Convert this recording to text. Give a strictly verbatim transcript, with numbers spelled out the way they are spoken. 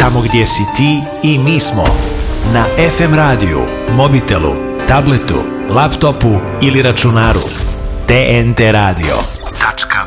Tamo gdje si ti i mi smo. Na ef em radiju, mobitelu, tabletu, laptopu ili računaru. T N T radio. Tačka